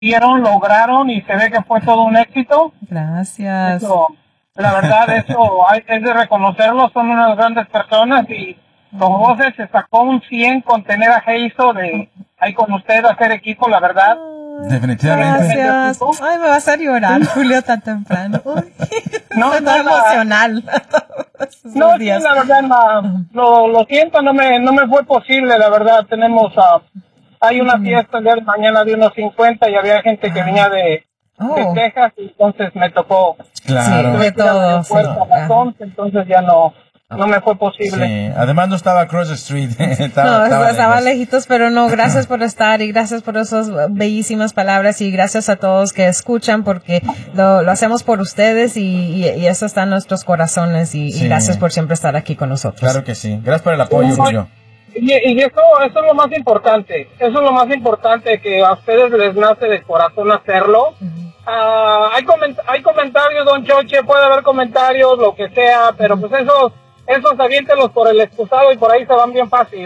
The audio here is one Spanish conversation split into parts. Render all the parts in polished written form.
lograron y se ve que fue todo un éxito. Gracias. La verdad, es de reconocerlo, son unas grandes personas y Don José se sacó un 100 con tener a Heiso ahí con usted a hacer equipo, la verdad. Definitivamente. Gracias. Ay, me vas a llorar, Julio, tan temprano. No, estoy emocional. No, sí, la verdad, lo siento, no me fue posible, la verdad. Hay una fiesta el día de mañana de unos 50 y había gente que venía de Texas, y entonces me tocó. Claro. Sí, de todos. Entonces ya no me fue posible. Sí, además no estaba across the street. estaba lejitos, pero no, gracias por estar y gracias por esas bellísimas palabras y gracias a todos que escuchan porque lo hacemos por ustedes y eso está en nuestros corazones y gracias por siempre estar aquí con nosotros. Claro que sí. Gracias por el apoyo, Julio. Y eso es lo más importante. Eso es lo más importante, que a ustedes les nace de corazón hacerlo. Hay comentarios, don Choche, puede haber comentarios, lo que sea, pero pues esos aviéntelos por el excusado y por ahí se van bien fácil.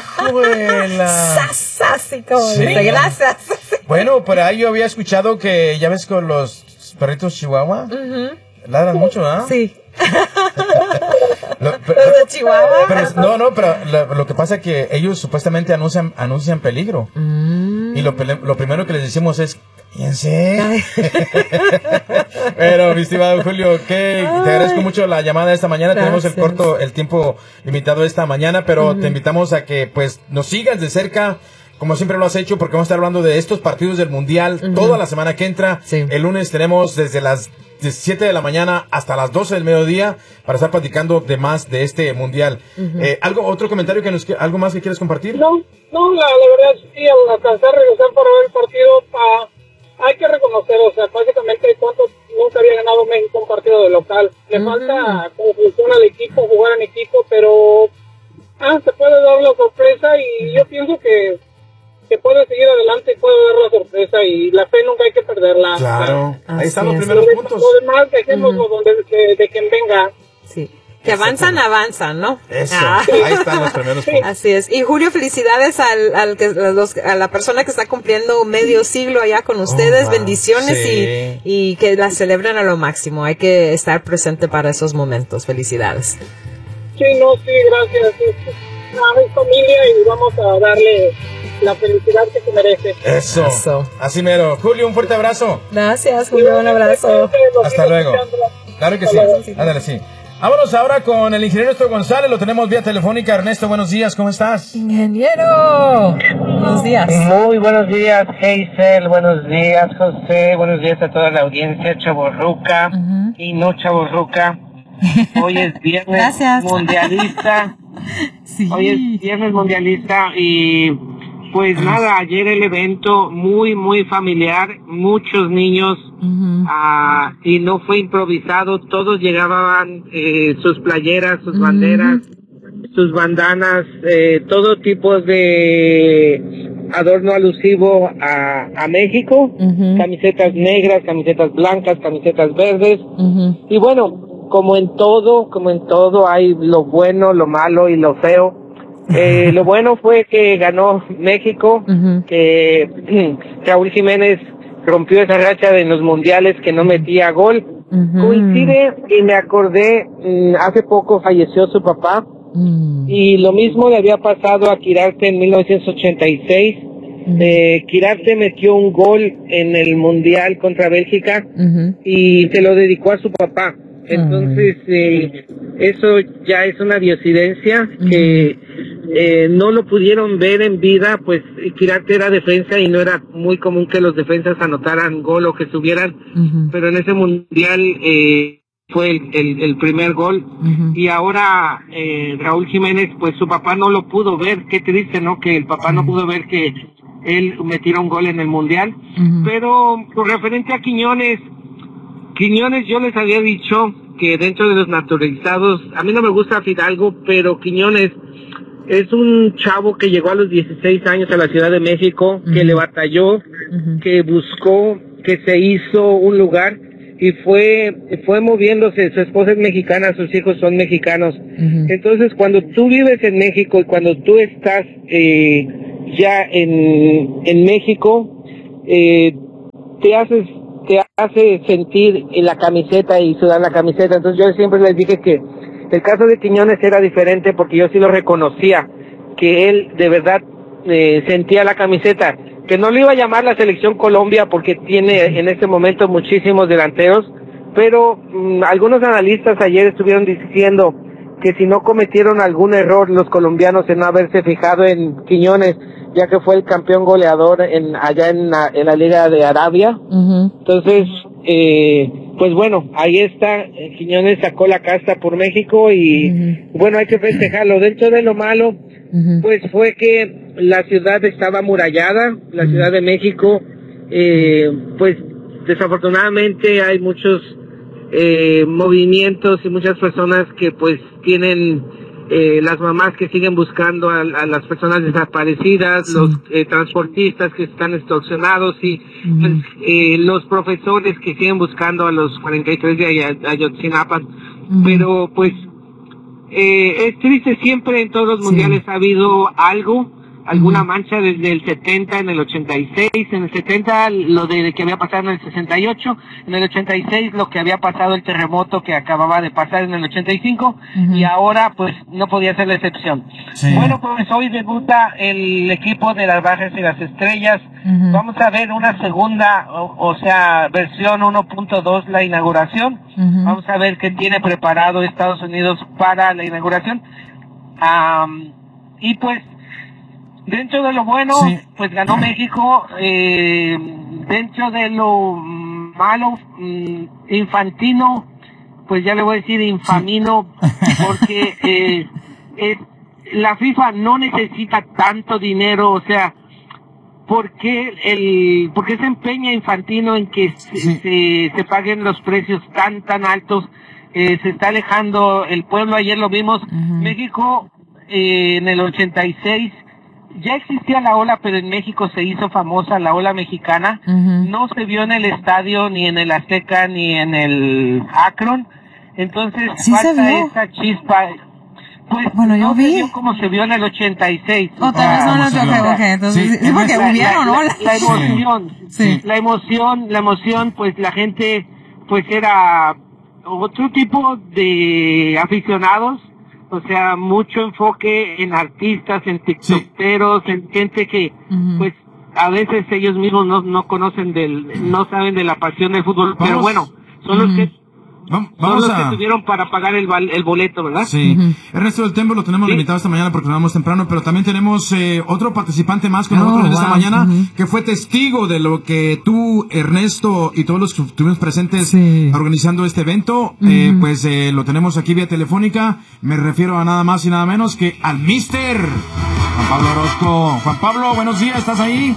Así como dice, gracias. Bueno, por ahí yo había escuchado que ya ves con los perritos chihuahua, ladran mucho, ¿ah? Sí. ¿Los de Chihuahua? Pero lo que pasa es que ellos supuestamente anuncian peligro. Y lo primero que les decimos es, fíjense. Pero, mi estimado Julio, te agradezco mucho la llamada esta mañana. Gracias. Tenemos el tiempo limitado esta mañana, pero te invitamos a que pues nos sigas de cerca, como siempre lo has hecho, porque vamos a estar hablando de estos partidos del Mundial toda la semana que entra. Sí. El lunes tenemos desde las 7 de la mañana hasta las 12 del mediodía para estar platicando de más de este Mundial. ¿Otro comentario algo más que quieres compartir? No, la verdad sí, al alcanzar regresar para ver el partido, hay que reconocer, o sea, básicamente nunca había ganado México un partido de local. Le falta cómo funciona el equipo, jugar en equipo, pero se puede dar la sorpresa y yo pienso que puede seguir adelante y puede dar la sorpresa y la fe nunca hay que perderla. Claro, ahí están los primeros puntos. Lo demás dejémoslo de quien venga. Sí. Que avanzan, ¿no? Eso, ahí están los primeros puntos. Así es. Y Julio, felicidades a la persona que está cumpliendo medio siglo allá con ustedes. Bendiciones y que la celebren a lo máximo. Hay que estar presente para esos momentos. Felicidades. Sí, gracias. Es familia y vamos a darle la felicidad que se merece. Eso. Así mero. Julio, un fuerte abrazo. Gracias, Julio, un abrazo. Hasta luego. Claro que sí. Ándale, sí. Vámonos ahora con el ingeniero Ernesto González, lo tenemos vía telefónica. Ernesto, buenos días, ¿cómo estás? Ingeniero, buenos días. Muy buenos días, Hazel, buenos días, José, buenos días a toda la audiencia chavorruca y no chavorruca. Hoy es viernes mundialista. Sí. Hoy es viernes mundialista y pues nada, ayer el evento muy, muy familiar, muchos niños, y no fue improvisado, todos llegaban sus playeras, sus banderas, sus bandanas, todo tipo de adorno alusivo a México, camisetas negras, camisetas blancas, camisetas verdes, y bueno, como en todo hay lo bueno, lo malo y lo feo. Lo bueno fue que ganó México, que Raúl Jiménez rompió esa racha de los mundiales que no metía gol. Coincide y me acordé, hace poco falleció su papá, y lo mismo le había pasado a Quirarte en 1986. Quirarte metió un gol en el mundial contra Bélgica y se lo dedicó a su papá. Entonces, eso ya es una diosidencia que no lo pudieron ver en vida, pues Quirarte era defensa y no era muy común que los defensas anotaran gol o que subieran, pero en ese mundial fue el primer gol, y ahora Raúl Jiménez, pues su papá no lo pudo ver. Qué triste, ¿no? Que el papá no pudo ver que él metiera un gol en el mundial. Pero con referente a Quiñones, yo les había dicho que dentro de los naturalizados, a mí no me gusta Fidalgo, pero Quiñones es un chavo que llegó a los 16 años a la Ciudad de México, que le batalló, que buscó, que se hizo un lugar y fue moviéndose. Su esposa es mexicana, sus hijos son mexicanos. Entonces, cuando tú vives en México y cuando tú estás ya en México, te hace sentir en la camiseta y sudar la camiseta. Entonces yo siempre les dije que el caso de Quiñones era diferente porque yo sí lo reconocía, que él de verdad sentía la camiseta, que no le iba a llamar la selección Colombia porque tiene en este momento muchísimos delanteros, pero algunos analistas ayer estuvieron diciendo que si no cometieron algún error los colombianos en no haberse fijado en Quiñones, ya que fue el campeón goleador allá en la Liga de Arabia. Entonces, pues bueno, ahí está, Quiñones sacó la casta por México y bueno, hay que festejarlo. Dentro de lo malo, pues fue que la ciudad estaba amurallada, la Ciudad de México, pues desafortunadamente hay muchos movimientos y muchas personas que pues tienen las mamás que siguen buscando a las personas desaparecidas, los transportistas que están extorsionados y pues, los profesores que siguen buscando a los 43 de Ayotzinapa. Pero pues es triste, siempre en todos los mundiales ha habido alguna mancha desde el 70, en el 86, en el 70 lo de que había pasado en el 68, en el 86 lo que había pasado el terremoto que acababa de pasar en el 85 y ahora pues no podía ser la excepción. Bueno, pues hoy debuta el equipo de las Bajas y las Estrellas. Vamos a ver una segunda, o sea, versión 1.2, la inauguración. Vamos a ver qué tiene preparado Estados Unidos para la inauguración. Y pues dentro de lo bueno, pues ganó México. Dentro de lo malo, infantino, pues ya le voy a decir infamino, porque la FIFA no necesita tanto dinero, o sea, ¿por qué se empeña Infantino en que se paguen los precios tan altos? Se está alejando el pueblo. Ayer lo vimos, México en el 86 ya existía la ola, pero en México se hizo famosa la ola mexicana. No se vio en el estadio, ni en el Azteca, ni en el Akron. Entonces falta esa chispa. Pues bueno, yo vi. Se vio como se vio en el 86. Otra vez no se vio. Entonces, sí, porque hubieron olas. La emoción, pues la gente, pues era otro tipo de aficionados. O sea, mucho enfoque en artistas, en tiktokeros, en gente que, pues, a veces ellos mismos no conocen no saben de la pasión del fútbol, pero bueno, son los que que tuvieron para pagar el boleto, ¿verdad? Sí. Ernesto del Tembo lo tenemos limitado esta mañana porque lo damos temprano, pero también tenemos otro participante más con nosotros en esta mañana, que fue testigo de lo que tú, Ernesto, y todos los que estuvimos presentes organizando este evento. Pues lo tenemos aquí vía telefónica. Me refiero a nada más y nada menos que al Mister Juan Pablo Orozco. Juan Pablo, buenos días, ¿estás ahí?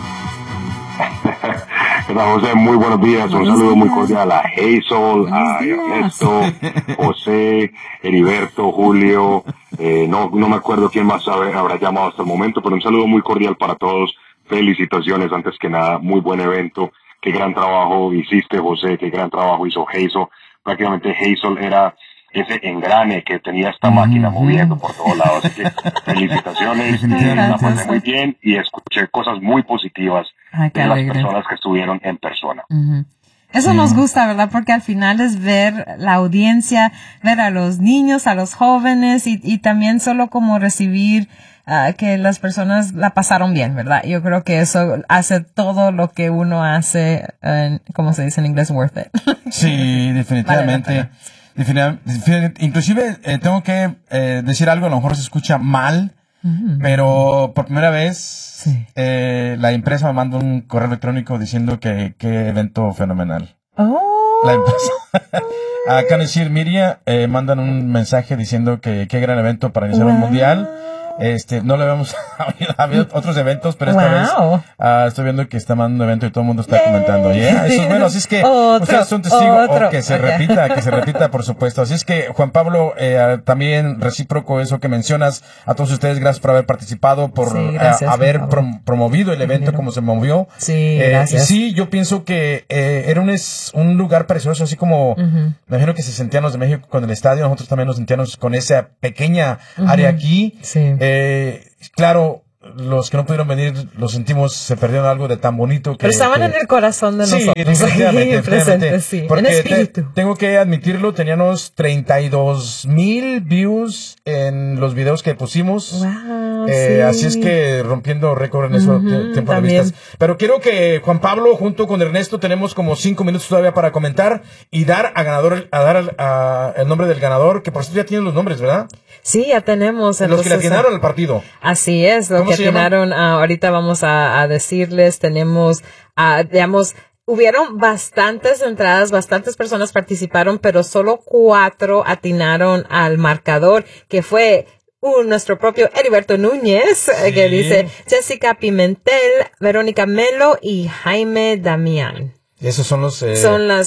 José, muy buenos días. Un saludo muy cordial a Hazel, a Ernesto, José, Heriberto, Julio, no me acuerdo quién más habrá llamado hasta el momento, pero un saludo muy cordial para todos. Felicitaciones, antes que nada, muy buen evento. Qué gran trabajo hiciste, José, qué gran trabajo hizo Hazel. Prácticamente Hazel era ese engrane que tenía esta máquina moviendo por todos lados. Así que felicitaciones, la pasé muy bien y escuché cosas muy positivas de las personas que estuvieron en persona. Eso nos gusta, ¿verdad? Porque al final es ver la audiencia, ver a los niños, a los jóvenes y también solo como recibir que las personas la pasaron bien, ¿verdad? Yo creo que eso hace todo lo que uno hace, como se dice en inglés, worth it. Sí, definitivamente. Inclusive tengo que decir algo, a lo mejor se escucha mal, pero por primera vez la empresa me manda un correo electrónico diciendo que qué evento fenomenal. La empresa Canisir Media mandan un mensaje diciendo que qué gran evento para iniciar un mundial. No le habíamos habido otros eventos, pero esta vez estoy viendo que está mandando un evento y todo el mundo está comentando. Eso es bueno, así es que ustedes son testigos, que se repita, por supuesto. Así es que, Juan Pablo, también recíproco eso que mencionas, a todos ustedes, gracias por haber participado, por haber promovido el evento como se movió. Sí, gracias. Y sí, yo pienso que era un lugar precioso, así como me imagino que se sentían los de México con el estadio, nosotros también nos sentíamos con esa pequeña área aquí. Sí. Claro, los que no pudieron venir, lo sentimos, se perdieron algo de tan bonito que... Pero estaban en el corazón de nosotros. Definitivamente, presentes, sí. En espíritu. Tengo que admitirlo, teníamos 32,000 views en los videos que pusimos. Wow, Así es que rompiendo récord en eso, tiempo de vistas. Pero quiero que Juan Pablo, junto con Ernesto, tenemos como 5 minutos todavía para comentar y dar el nombre del ganador, que por cierto ya tienen los nombres, ¿verdad? Sí, ya tenemos. Los que le atinaron el partido. Así es, los que atinaron, ahorita vamos a decirles, tenemos, digamos, hubieron bastantes entradas, bastantes personas participaron, pero solo 4 atinaron al marcador, que fue nuestro propio Heriberto Núñez, que dice Jessica Pimentel, Verónica Melo y Jaime Damián. Esos son los... Son las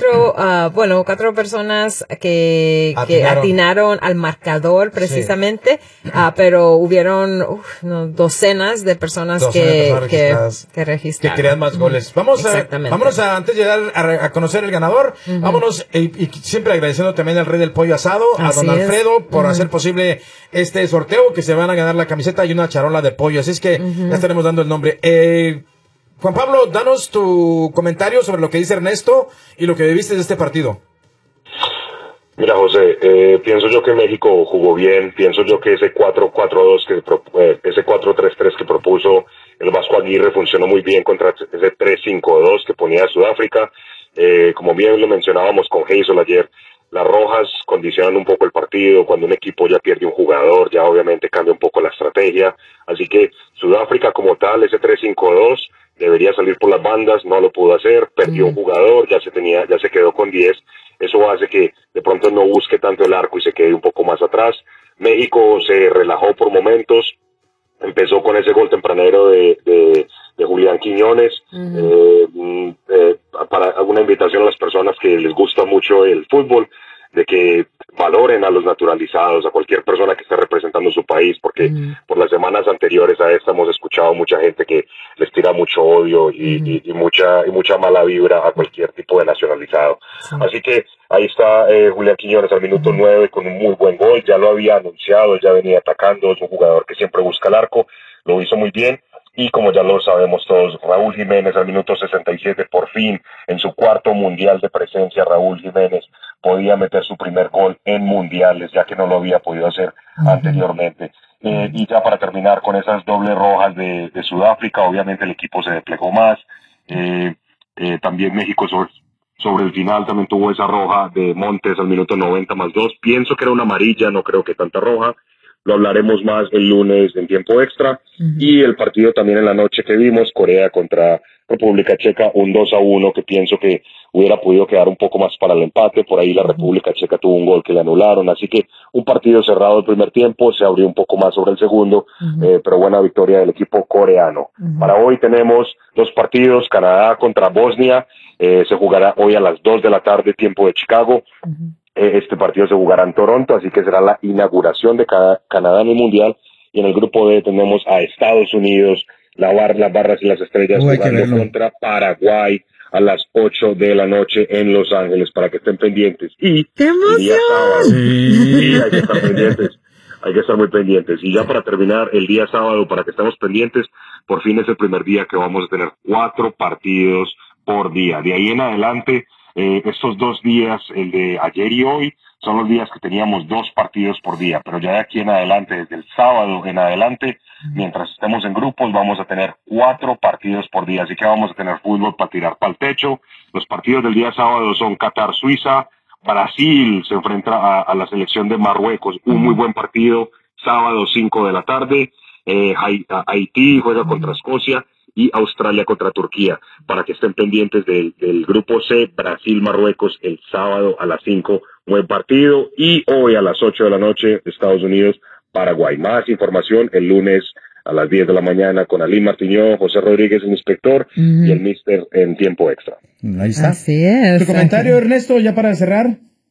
4 personas que atinaron al marcador precisamente, pero hubieron docenas de personas que registraron. Que querían más goles. Vámonos antes de llegar a conocer el ganador, vámonos, y siempre agradeciendo también al Rey del Pollo Asado, a don Alfredo, por hacer posible este sorteo, que se van a ganar la camiseta y una charola de pollo. Así es que ya estaremos dando el nombre. Juan Pablo, danos tu comentario sobre lo que dice Ernesto y lo que viviste de este partido. Mira, José, pienso yo que México jugó bien, pienso yo que ese 4-4-2, ese 4-3-3 que propuso el Vasco Aguirre funcionó muy bien contra ese 3-5-2 que ponía Sudáfrica. Como bien lo mencionábamos con Hazel ayer, las rojas condicionan un poco el partido. Cuando un equipo ya pierde un jugador, ya obviamente cambia un poco la estrategia. Así que Sudáfrica como tal, ese 3-5-2, debería salir por las bandas, no lo pudo hacer, perdió un jugador, ya se quedó con 10, eso hace que de pronto no busque tanto el arco y se quede un poco más atrás. México se relajó por momentos, empezó con ese gol tempranero de Julián Quiñones, para una invitación a las personas que les gusta mucho el fútbol, de que valoren a los naturalizados, a cualquier persona que esté representando su país, porque por las semanas anteriores a esta hemos escuchado mucha gente que les tira mucho odio y mucha mala vibra a cualquier tipo de nacionalizado. Así que ahí está Julián Quiñones al minuto 9 con un muy buen gol, ya lo había anunciado, ya venía atacando, es un jugador que siempre busca el arco, lo hizo muy bien. Y como ya lo sabemos todos, Raúl Jiménez al minuto 67, por fin, en su 4º mundial de presencia, Raúl Jiménez podía meter su primer gol en mundiales, ya que no lo había podido hacer anteriormente. Y ya para terminar con esas dobles rojas de Sudáfrica, obviamente el equipo se desplegó más. También México sobre el final también tuvo esa roja de Montes al minuto 90+2. Pienso que era una amarilla, no creo que tanta roja. Lo hablaremos más el lunes en tiempo extra. Y el partido también en la noche que vimos, Corea contra República Checa, un 2-1 que pienso que hubiera podido quedar un poco más para el empate. Por ahí la República Checa tuvo un gol que le anularon. Así que un partido cerrado el primer tiempo, se abrió un poco más sobre el segundo, pero buena victoria del equipo coreano. Para hoy tenemos 2 partidos, Canadá contra Bosnia. Se jugará hoy a las 2 de la tarde, tiempo de Chicago. Este partido se jugará en Toronto, así que será la inauguración de Canadá en el Mundial. Y en el grupo D tenemos a Estados Unidos, las Barras y las Estrellas jugando contra Paraguay a las 8 de la noche en Los Ángeles, para que estén pendientes. Y ¡qué emoción! El día sábado, sí, hay que estar pendientes. Hay que estar muy pendientes. Y ya para terminar, el día sábado, para que estemos pendientes, por fin es el primer día que vamos a tener 4 partidos por día. De ahí en adelante, estos 2 días, el de ayer y hoy, son los días que teníamos 2 partidos por día, pero ya de aquí en adelante, desde el sábado en adelante, mientras estemos en grupos, vamos a tener 4 partidos por día, así que vamos a tener fútbol para tirar para el techo. Los partidos del día sábado son Qatar-Suiza, Brasil se enfrenta a la selección de Marruecos, un muy buen partido, sábado 5 de la tarde, Haití juega contra Escocia, y Australia contra Turquía, para que estén pendientes del grupo C, Brasil-Marruecos, el sábado a las 5, buen partido, y hoy a las 8 de la noche, Estados Unidos-Paraguay. Más información el lunes a las 10 de la mañana con Alín Martiñó, José Rodríguez, el inspector, y el mister en tiempo extra. Ahí está. Así es. ¿Tu comentario, Ernesto, ya para cerrar?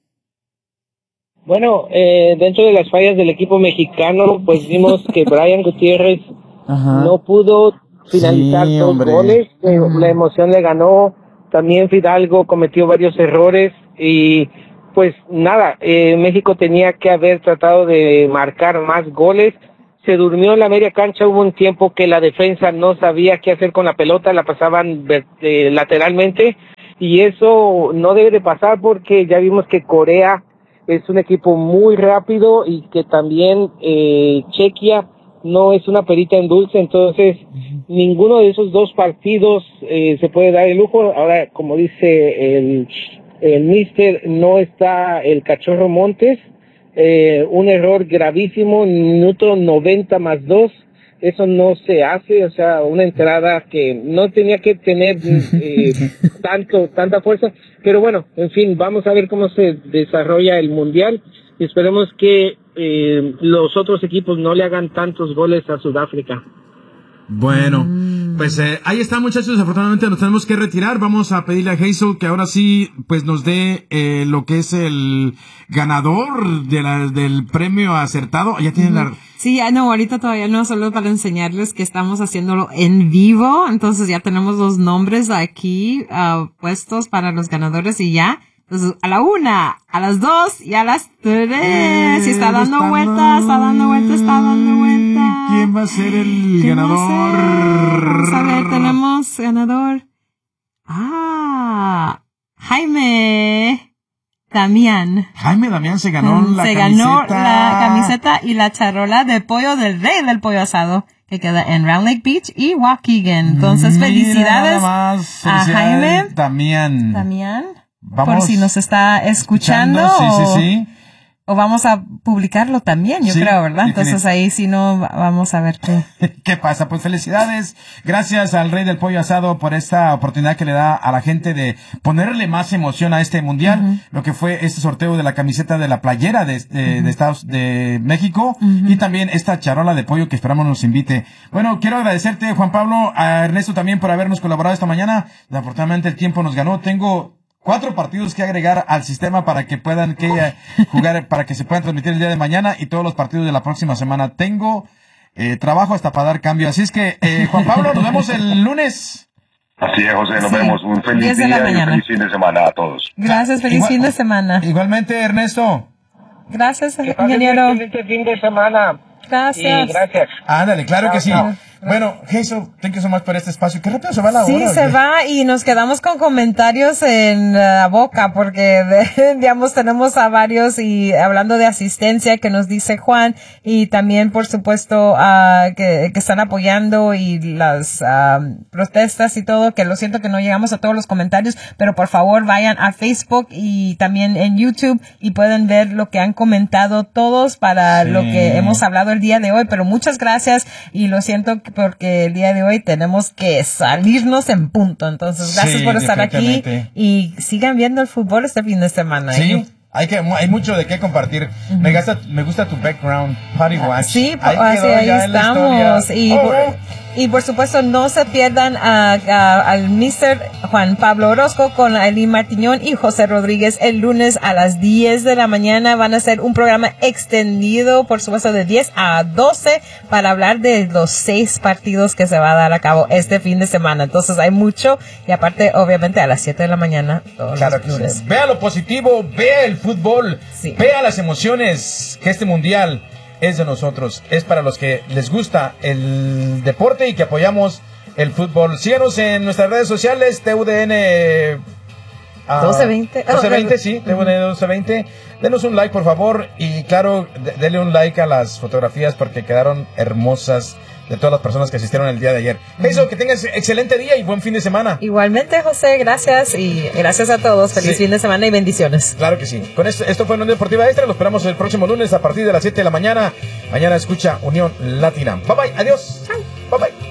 Bueno, dentro de las fallas del equipo mexicano, pues vimos que Brian Gutiérrez no pudo finalizar 2 goles, la emoción le ganó, también Fidalgo cometió varios errores y pues nada, México tenía que haber tratado de marcar más goles. se durmió en la media cancha. Hubo un tiempo que la defensa no sabía qué hacer con la pelota, la pasaban lateralmente, y eso no debe de pasar porque ya vimos que Corea es un equipo muy rápido y que también Chequia no es una perita en dulce, entonces ninguno de esos dos partidos se puede dar el lujo. Ahora, como dice el mister, no está el Cachorro Montes, un error gravísimo, minuto 90+2, eso no se hace, o sea, una entrada que no tenía que tener tanta fuerza, pero bueno, en fin, vamos a ver cómo se desarrolla el Mundial y esperemos que los otros equipos no le hagan tantos goles a Sudáfrica. Bueno, pues ahí está, muchachos. Desafortunadamente nos tenemos que retirar. Vamos a pedirle a Hazel que ahora sí pues nos dé lo que es el ganador del premio acertado. Ya tienen la... Sí, no, ahorita todavía no, solo para enseñarles que estamos haciéndolo en vivo. Entonces ya tenemos los nombres aquí puestos para los ganadores y ya. Entonces, a la 1, a las 2 y a las 3. Y está dando vueltas. ¿Quién va a ser el ganador? Vamos a ver, tenemos ganador. Jaime Damián. Jaime Damián se ganó Se ganó la camiseta y la charola de pollo del rey del pollo asado, que queda en Round Lake Beach y Waukegan. Entonces, felicidades a Jaime Damián. Vamos, por si nos está escuchando. Sí. O vamos a publicarlo también, yo creo, ¿verdad? Entonces ahí si no, vamos a ver qué pasa. Pues felicidades. Gracias al Rey del Pollo Asado por esta oportunidad que le da a la gente de ponerle más emoción a este mundial. Lo que fue este sorteo de la camiseta de la playera de Estados de México y también esta charola de pollo que esperamos nos invite. Bueno, quiero agradecerte, Juan Pablo, a Ernesto también por habernos colaborado esta mañana. Desafortunadamente el tiempo nos ganó. Tengo 4 partidos que agregar al sistema para que puedan jugar, para que se puedan transmitir el día de mañana y todos los partidos de la próxima semana. Tengo trabajo hasta para dar cambio. Así es que, Juan Pablo, nos vemos el lunes. Así es, José, nos vemos. Un feliz día y un feliz fin de semana a todos. Gracias, feliz fin de semana. Igualmente, Ernesto. Gracias, ingeniero. Feliz fin de semana. Gracias. Y gracias. Ándale, claro que sí. Bueno, Hazel, thank you so much por este espacio. Qué rápido se va la hora. Sí, se va y nos quedamos con comentarios en la boca porque, digamos, tenemos a varios y hablando de asistencia que nos dice Juan y también, por supuesto, que están apoyando y las protestas y todo, que lo siento que no llegamos a todos los comentarios, pero por favor vayan a Facebook y también en YouTube y pueden ver lo que han comentado todos para lo que hemos hablado el día de hoy, pero muchas gracias y lo siento porque el día de hoy tenemos que salirnos en punto. Entonces, gracias por estar aquí y sigan viendo el fútbol este fin de semana. Sí. Hay mucho de qué compartir. Me gusta tu background, Party Watch. Sí, ahí estamos. Y por supuesto, no se pierdan al Mr. Juan Pablo Orozco con Aileen Martiñón y José Rodríguez el lunes a las 10 de la mañana. Van a hacer un programa extendido, por supuesto, de 10 a 12 para hablar de los 6 partidos que se va a dar a cabo este fin de semana. Entonces, hay mucho. Y aparte, obviamente, a las 7 de la mañana todos los lunes. Sí. Vea lo positivo, vea el fútbol, vea las emociones que este mundial es de nosotros, es para los que les gusta el deporte y que apoyamos el fútbol. Síganos en nuestras redes sociales, TUDN 1220, sí, TUDN 1220. Denos un like, por favor, y claro, denle un like a las fotografías porque quedaron hermosas de todas las personas que asistieron el día de ayer. Eso, que tengas excelente día y buen fin de semana. Igualmente, José, gracias y gracias a todos. Feliz fin de semana y bendiciones. Claro que sí. Con esto fue Unión Deportiva Extra. Lo esperamos el próximo lunes a partir de las 7 de la mañana. Mañana escucha Unión Latina. Bye bye, adiós. Chao. Bye bye.